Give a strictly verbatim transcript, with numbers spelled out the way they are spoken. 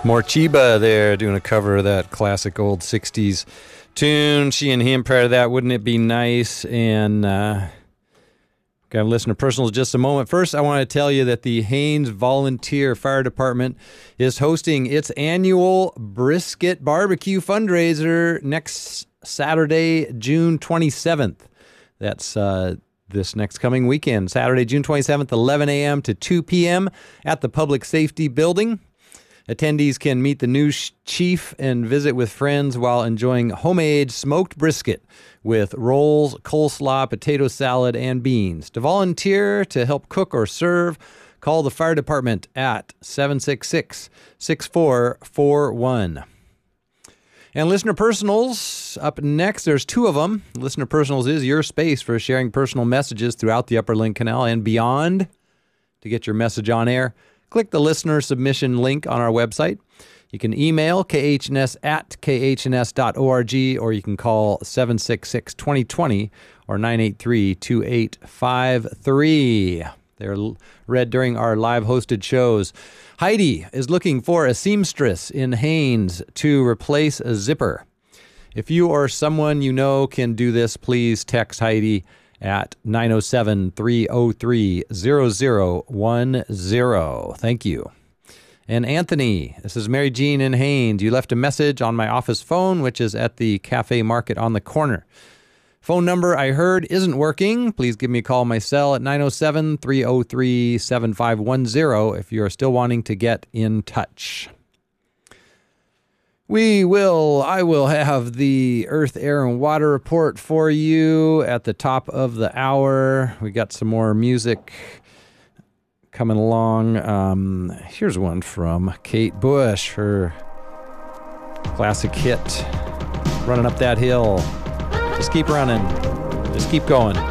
Morcheeba there doing a cover of that classic old sixties tune. She and him prior to that, Wouldn't It Be Nice? And uh, got to listen to personals in just a moment. First, I want to tell you that the Haines Volunteer Fire Department is hosting its annual brisket barbecue fundraiser next Saturday, June twenty-seventh. That's uh, this next coming weekend, Saturday, June twenty-seventh, eleven a.m. to two p.m. at the Public Safety Building. Attendees can meet the new chief and visit with friends while enjoying homemade smoked brisket with rolls, coleslaw, potato salad, and beans. To volunteer to help cook or serve, call the fire department at seven six six, six four four one. And Listener Personals, up next, there's two of them. Listener Personals is your space for sharing personal messages throughout the Upper Link Canal and beyond. To get your message on air, click the listener submission link on our website. You can email k h n s at k h n s dot org, or you can call seven six six, two zero two zero or nine eight three, two eight five three. They're read during our live hosted shows. Heidi is looking for a seamstress in Haines to replace a zipper. If you or someone you know can do this, please text Heidi at nine oh seven, three oh three, zero zero one zero. Thank you. And Anthony, this is Mary Jean in Haines. You left a message on my office phone, which is at the Cafe Market on the corner. Phone number I heard isn't working. Please give me a call on my cell at nine oh seven, three oh three, seven five one zero if you are still wanting to get in touch. We will, I will have the Earth, Air, and Water report for you at the top of the hour. We got some more music coming along. Um, here's one from Kate Bush, her classic hit, Running Up That Hill. Just keep running. Just keep going.